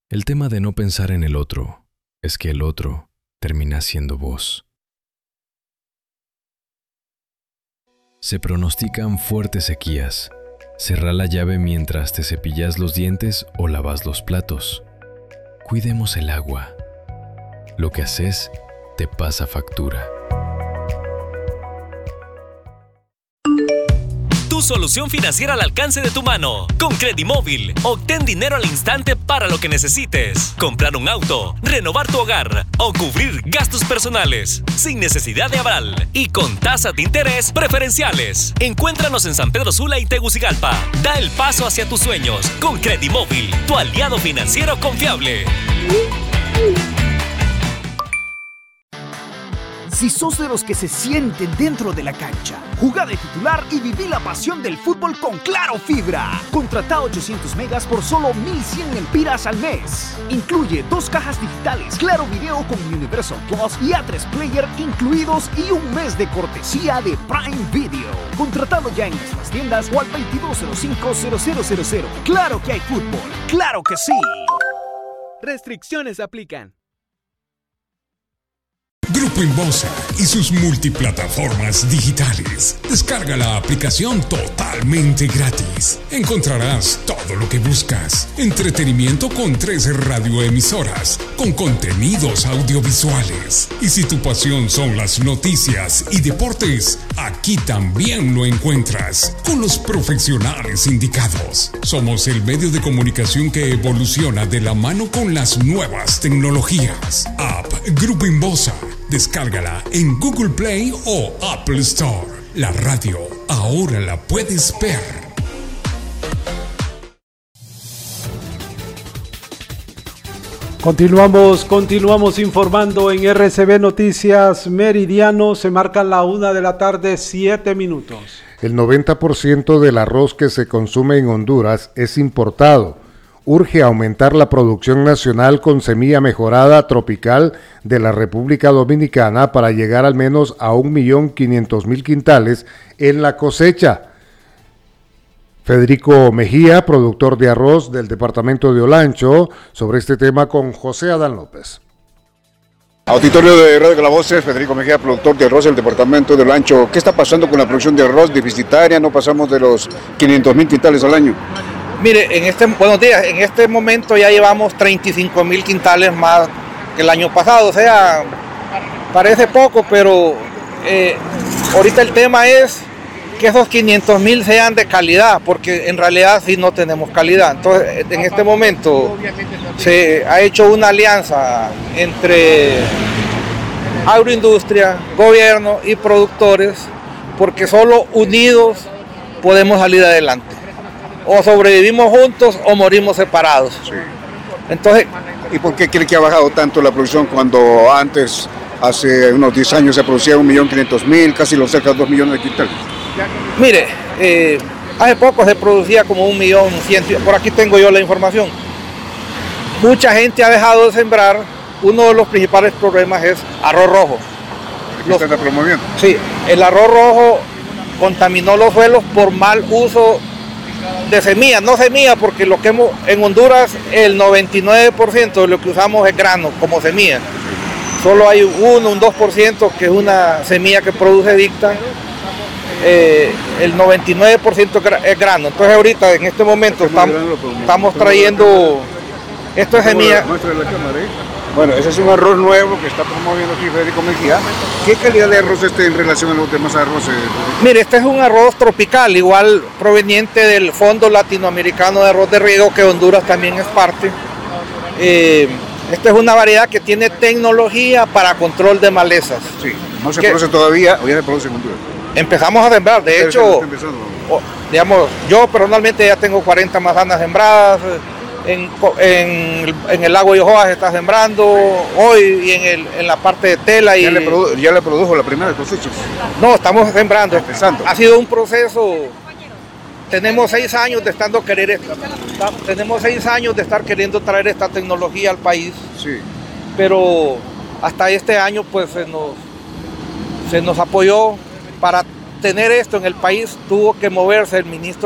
El tema de no pensar en el otro es que el otro termina siendo vos. Se pronostican fuertes sequías. Cerrá la llave mientras te cepillas los dientes o lavas los platos. Cuidemos el agua. Lo que haces te pasa factura. Tu solución financiera al alcance de tu mano. Con Credimóvil, obtén dinero al instante para lo que necesites. Comprar un auto, renovar tu hogar o cubrir gastos personales. Sin necesidad de aval y con tasas de interés preferenciales. Encuéntranos en San Pedro Sula y Tegucigalpa. Da el paso hacia tus sueños con Credimóvil, tu aliado financiero confiable. Si sos de los que se sienten dentro de la cancha, jugá de titular y viví la pasión del fútbol con Claro Fibra. Contratá 800 megas por solo 1,100 lempiras al mes. Incluye 2 cajas digitales, Claro Video con Universal Plus y A3 Player incluidos y un mes de cortesía de Prime Video. Contratalo ya en nuestras tiendas o al 2205-0000. Claro que hay fútbol, claro que sí. Restricciones aplican. Grupo Inbosa y sus multiplataformas digitales. Descarga la aplicación totalmente gratis. Encontrarás todo lo que buscas. Entretenimiento con 3 radioemisoras, con contenidos audiovisuales. Y si tu pasión son las noticias y deportes, aquí también lo encuentras, con los profesionales indicados. Somos el medio de comunicación que evoluciona de la mano con las nuevas tecnologías. App Grupo Inbosa. Descárgala en Google Play o Apple Store. La radio ahora la puedes ver. Continuamos informando en RCB Noticias Meridiano. Se marca la 1:00 p.m, 7 minutos. El 90% del arroz que se consume en Honduras es importado. Urge aumentar la producción nacional con semilla mejorada tropical de la República Dominicana para llegar al menos a 1.500.000 quintales en la cosecha. Federico Mejía, productor de arroz del departamento de Olancho, sobre este tema con José Adán López. Auditorio de Radio La Voz, Federico Mejía, productor de arroz del departamento de Olancho. ¿Qué está pasando con la producción de arroz deficitaria? No pasamos de los 500.000 quintales al año. Mire, buenos días, en este momento ya llevamos 35.000 quintales más que el año pasado, o sea, parece poco, pero ahorita el tema es que esos 500.000 sean de calidad, porque en realidad sí no tenemos calidad. Entonces, en este momento se ha hecho una alianza entre agroindustria, gobierno y productores, porque solo unidos podemos salir adelante. O sobrevivimos juntos o morimos separados. Sí. Entonces, ¿y por qué cree que ha bajado tanto la producción cuando antes, hace unos 10 años, se producía 1.500.000, casi lo cerca de 2 millones de quintales? Mire, hace poco se producía como 1.100.000, por aquí tengo yo la información. Mucha gente ha dejado de sembrar. Uno de los principales problemas es arroz rojo. ¿Qué se está promoviendo? Sí, el arroz rojo contaminó los suelos por mal uso de semilla, no semilla, porque lo que en Honduras el 99% de lo que usamos es grano como semilla. Solo hay un 2% que es una semilla que produce dicta. El 99% es grano. Entonces ahorita en este momento estamos trayendo esta semilla. Bueno, ese es un arroz nuevo que está promoviendo aquí Federico Mejía. ¿Qué calidad de arroz en relación a los demás arroces? Mire, este es un arroz tropical, igual proveniente del Fondo Latinoamericano de Arroz de Riego, que Honduras también es parte. Esta es una variedad que tiene tecnología para control de malezas. Sí, no se produce todavía, o ya se produce en Honduras. Empezamos a sembrar, de hecho, digamos, yo personalmente ya tengo 40 manzanas sembradas. En el lago Yohoa se está sembrando hoy y en la parte de Tela. ¿Ya le produjo la primera cosecha? No, estamos sembrando. Ha sido un proceso. Tenemos 6 años de estar queriendo traer esta tecnología al país. Sí. Pero hasta este año pues se nos apoyó. Para tener esto en el país tuvo que moverse el ministro